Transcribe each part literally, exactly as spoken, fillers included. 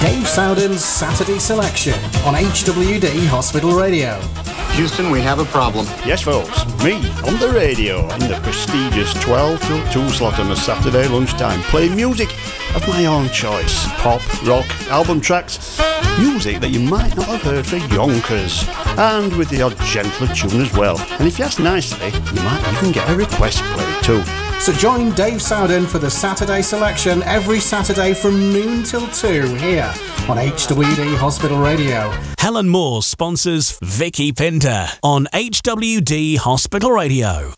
Dave Sowden's Saturday Selection on H W D Hospital Radio. Houston, we have a problem. Yes, folks, me on the radio in the prestigious twelve till two slot on a Saturday lunchtime, playing music of my own choice. Pop, rock, album tracks, music that you might not have heard for yonkers, and with the odd gentler tune as well. And if you ask nicely, you might even get a request played too. So join Dave Sowden for the Saturday Selection every Saturday from noon till two here on H W D Hospital Radio. Helen Moore sponsors Vicky Pinder on H W D Hospital Radio.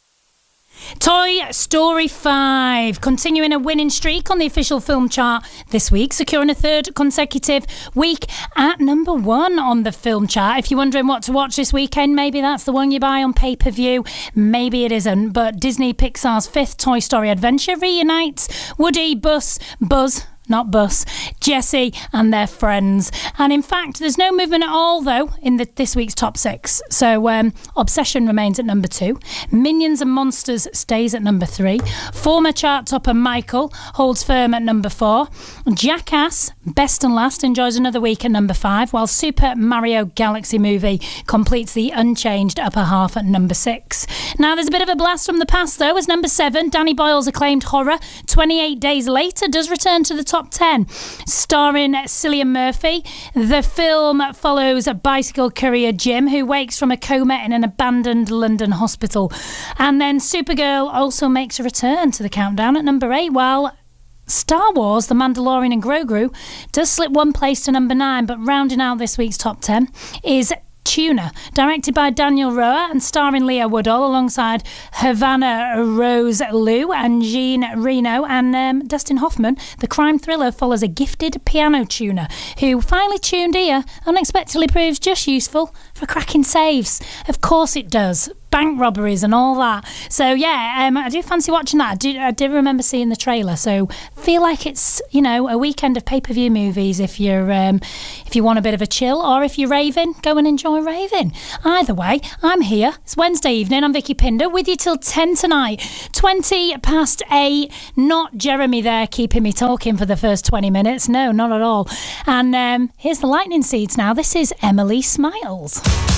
Toy Story five, continuing a winning streak on the official film chart this week, securing a third consecutive week at number one on the film chart. If you're wondering what to watch this weekend, maybe that's the one you buy on pay-per-view, maybe it isn't, but Disney Pixar's fifth Toy Story adventure reunites Woody, Buzz, Buzz, not Bus, Jessie and their friends. And in fact, there's no movement at all, though, in the, this week's top six. So um, Obsession remains at number two. Minions and Monsters stays at number three. Former chart topper Michael holds firm at number four. Jackass, best and last, enjoys another week at number five, while Super Mario Galaxy Movie completes the unchanged upper half at number six. Now, there's a bit of a blast from the past, though, as number seven, Danny Boyle's acclaimed horror twenty-eight Days Later does return to the top ten, starring Cillian Murphy. The film follows a bicycle courier Jim, who wakes from a coma in an abandoned London hospital. And then Supergirl also makes a return to the countdown at number eight, while Star Wars, The Mandalorian and Grogu does slip one place to number nine, but rounding out this week's top ten is Tuna, directed by Daniel Roa and starring Leah Woodall alongside Havana Rose Liu and Jean Reno and um, Dustin Hoffman. The crime thriller follows a gifted piano tuner who, finely tuned ear, unexpectedly proves just useful for cracking saves. Of course it does. Bank robberies and all that. So yeah, um, I do fancy watching that. I do, I do remember seeing the trailer. So feel like it's, you know, a weekend of pay-per-view movies if you're um, if you want a bit of a chill, or if you're raving, go and enjoy raving. Either way, I'm here. It's Wednesday evening. I'm Vicky Pinder with you till ten tonight. twenty past eight. Not Jeremy there keeping me talking for the first twenty minutes. No, not at all. And um, here's the lightning seeds now. This is Emily Smiles.